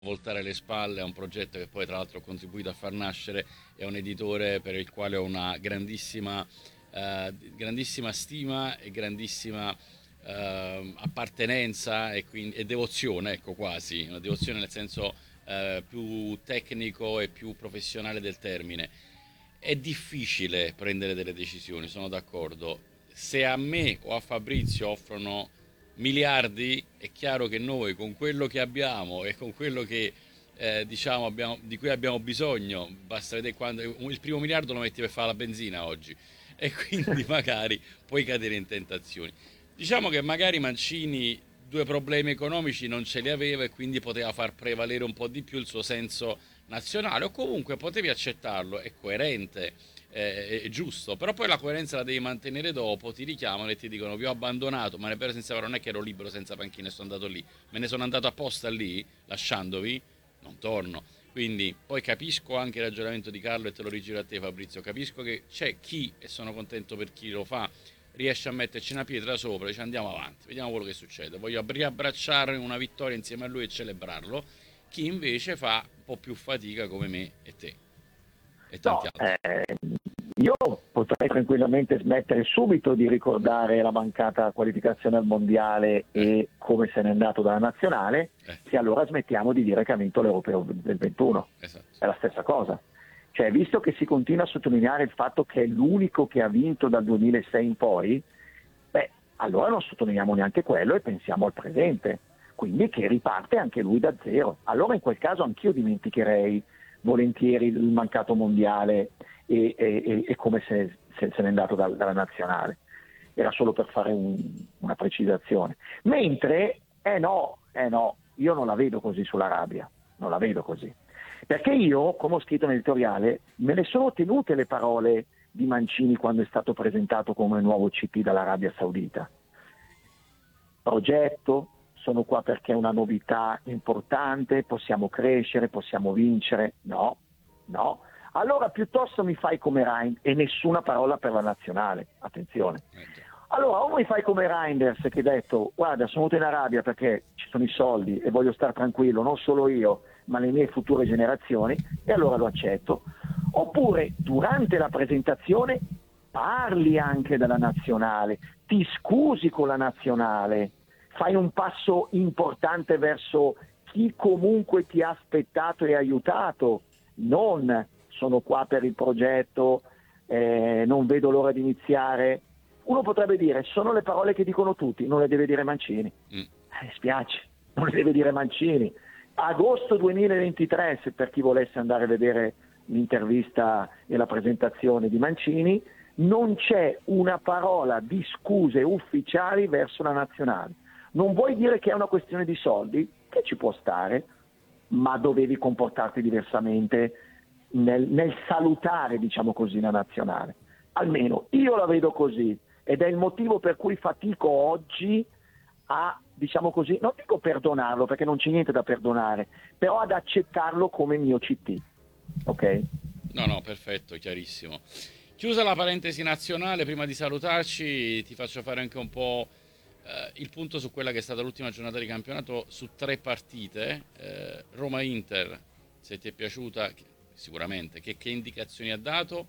voltare le spalle a un progetto che poi tra l'altro ho contribuito a far nascere, è un editore per il quale ho una grandissima stima e grandissima appartenenza e devozione, ecco, quasi una devozione nel senso più tecnico e più professionale del termine. È difficile prendere delle decisioni, sono d'accordo. Se a me o a Fabrizio offrono miliardi, è chiaro che noi con quello che abbiamo e con quello che diciamo di cui abbiamo bisogno, basta vedere quando il primo miliardo lo metti per fare la benzina oggi e quindi magari puoi cadere in tentazioni. Diciamo che magari Mancini due problemi economici non ce li aveva e quindi poteva far prevalere un po' di più il suo senso nazionale, o comunque potevi accettarlo, è coerente, è giusto, però poi la coerenza la devi mantenere dopo, ti richiamano e ti dicono vi ho abbandonato, ma nemmeno senza parole, non è che ero libero senza panchina e sono andato lì, me ne sono andato apposta lì, lasciandovi, non torno. Quindi poi capisco anche il ragionamento di Carlo e te lo rigiro a te Fabrizio, capisco che c'è chi, e sono contento per chi lo fa, riesce a metterci una pietra sopra e dice andiamo avanti, vediamo quello che succede, voglio riabbracciare una vittoria insieme a lui e celebrarlo, chi invece fa un po' più fatica come me e te e tanti No, altri. io potrei tranquillamente smettere subito di ricordare la mancata qualificazione al mondiale Eh, e come se n'è andato dalla nazionale, eh, se allora smettiamo di dire che ha vinto l'Europeo del 21. esatto. È la stessa cosa. Cioè, visto che si continua a sottolineare il fatto che è l'unico che ha vinto dal 2006 in poi, beh, allora non sottolineiamo neanche quello e pensiamo al presente. Quindi che riparte anche lui da zero. Allora in quel caso anch'io dimenticherei volentieri il mancato mondiale e come se n'è andato dalla nazionale. Era solo per fare una precisazione. Mentre, no, io non la vedo così sull'Arabia, non la vedo così. Perché io, come ho scritto nell'editoriale, me ne sono tenute le parole di Mancini quando è stato presentato come nuovo CP dall'Arabia Saudita. Progetto, sono qua perché è una novità importante, possiamo crescere, possiamo vincere. No, no. Allora piuttosto mi fai come Rein e nessuna parola per la nazionale, attenzione. Già. Allora o mi fai come Reinders che ha detto guarda sono venuto in Arabia perché ci sono i soldi e voglio stare tranquillo, non solo io ma le mie future generazioni, e allora lo accetto. Oppure durante la presentazione parli anche della nazionale, ti scusi con la nazionale, fai un passo importante verso chi comunque ti ha aspettato e aiutato, non sono qua per il progetto, non vedo l'ora di iniziare. Uno potrebbe dire, sono le parole che dicono tutti, non le deve dire Mancini. Mm. Spiace, non le deve dire Mancini. Agosto 2023, se per chi volesse andare a vedere l'intervista e la presentazione di Mancini, non c'è una parola di scuse ufficiali verso la nazionale. Non vuoi dire che è una questione di soldi, che ci può stare, ma dovevi comportarti diversamente nel salutare, diciamo così, la nazionale. Almeno io la vedo così ed è il motivo per cui fatico oggi a, diciamo così, non dico perdonarlo perché non c'è niente da perdonare, però ad accettarlo come mio CT. Ok? No, no, perfetto, chiarissimo. Chiusa la parentesi nazionale, prima di salutarci ti faccio fare anche un po' il punto su quella che è stata l'ultima giornata di campionato su tre partite. Roma-Inter, se ti è piaciuta, sicuramente, che indicazioni ha dato?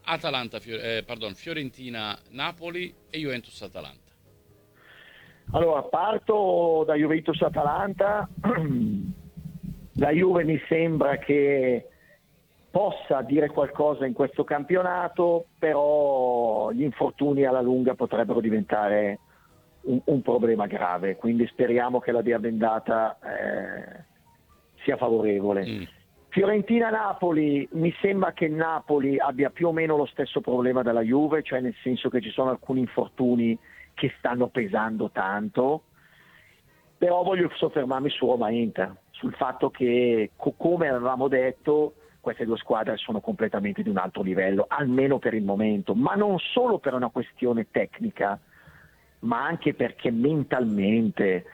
Fiorentina-Napoli e Juventus-Atalanta. Allora, parto da Juventus-Atalanta. La Juve mi sembra che possa dire qualcosa in questo campionato, però gli infortuni alla lunga potrebbero diventare un problema grave, quindi speriamo che la via bendata sia favorevole. Mm. Fiorentina-Napoli, mi sembra che Napoli abbia più o meno lo stesso problema della Juve, cioè nel senso che ci sono alcuni infortuni che stanno pesando tanto, però voglio soffermarmi su Roma-Inter, sul fatto che come avevamo detto queste due squadre sono completamente di un altro livello, almeno per il momento, ma non solo per una questione tecnica, ma anche perché mentalmente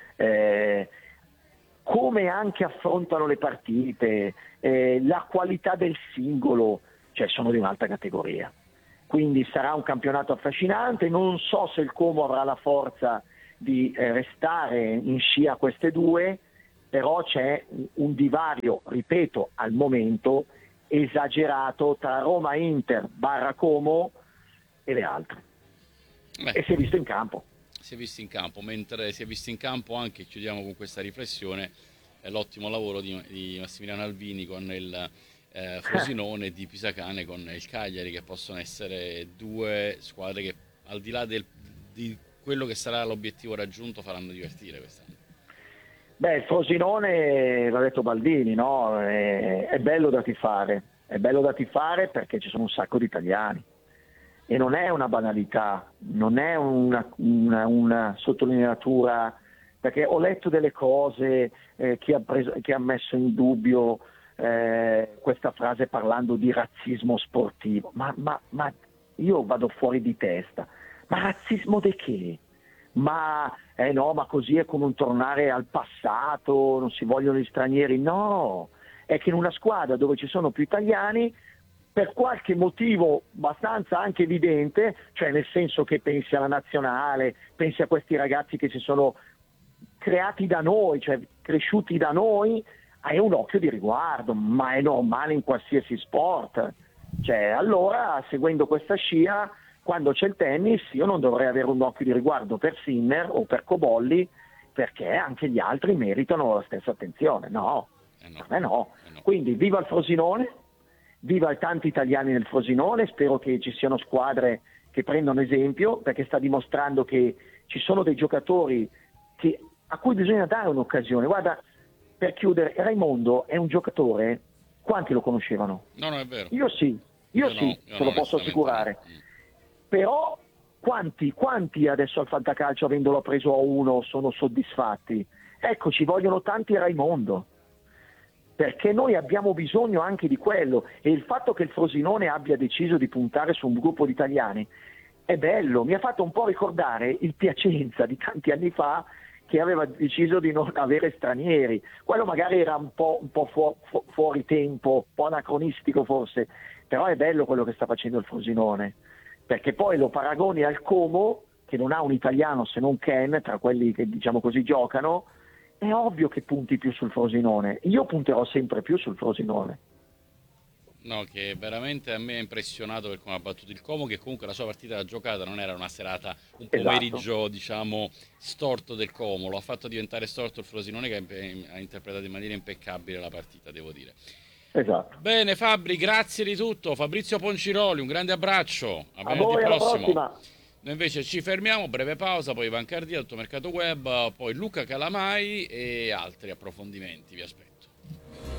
come anche affrontano le partite, la qualità del singolo, cioè sono di un'altra categoria. Quindi sarà un campionato affascinante, non so se il Como avrà la forza di restare in scia queste due, però c'è un divario, ripeto, al momento esagerato tra Roma Inter barra Como e le altre. Beh, E si è visto in campo. si è visto in campo, mentre si è visto in campo anche, chiudiamo con questa riflessione, l'ottimo lavoro di Massimiliano Alvini con il Frosinone e di Pisacane con il Cagliari, che possono essere due squadre che al di là di quello che sarà l'obiettivo raggiunto faranno divertire quest'anno. Beh, il Frosinone, l'ha detto Baldini, no? È bello da tifare perché ci sono un sacco di italiani e non è una banalità, non è una sottolineatura, perché ho letto delle cose, chi ha messo in dubbio questa frase parlando di razzismo sportivo, ma io vado fuori di testa, ma razzismo di che? Ma no, ma così è come un tornare al passato, non si vogliono gli stranieri. No, è che in una squadra dove ci sono più italiani, per qualche motivo abbastanza anche evidente, cioè nel senso che pensi alla nazionale, pensi a questi ragazzi che si sono creati da noi, cioè cresciuti da noi, hai un occhio di riguardo, ma è normale in qualsiasi sport. Cioè, allora, seguendo questa scia, quando c'è il tennis, io non dovrei avere un occhio di riguardo per Sinner o per Cobolli, perché anche gli altri meritano la stessa attenzione. No, No. per me no. No. Quindi viva il Frosinone, viva i tanti italiani nel Frosinone, spero che ci siano squadre che prendano esempio, perché sta dimostrando che ci sono dei giocatori a cui bisogna dare un'occasione. Guarda, per chiudere, Raimondo è un giocatore, quanti lo conoscevano? No, è vero. Io sì, Io te lo posso assicurare. Però quanti adesso al fantacalcio, avendolo preso a uno, sono soddisfatti? Ecco, ci vogliono tanti Raimondo, perché noi abbiamo bisogno anche di quello, e il fatto che il Frosinone abbia deciso di puntare su un gruppo di italiani è bello, mi ha fatto un po' ricordare il Piacenza di tanti anni fa, che aveva deciso di non avere stranieri. Quello magari era un po' fuori tempo, un po' anacronistico forse, però è bello quello che sta facendo il Frosinone, perché poi lo paragoni al Como, che non ha un italiano se non Ken, tra quelli che diciamo così giocano, è ovvio che punti più sul Frosinone. Io punterò sempre più sul Frosinone. No, che veramente a me ha impressionato per come ha battuto il Como, che comunque la sua partita giocata non era una serata, un pomeriggio diciamo storto del Como, lo ha fatto diventare storto il Frosinone, che ha interpretato in maniera impeccabile la partita, devo dire. Esatto. Bene Fabri, grazie di tutto. Fabrizio Ponciroli, un grande abbraccio, a venerdì voi, alla prossimo. prossima. Noi invece ci fermiamo, breve pausa, poi Ivan Cardia, Mercato Web, poi Luca Calamai e altri approfondimenti vi aspetto.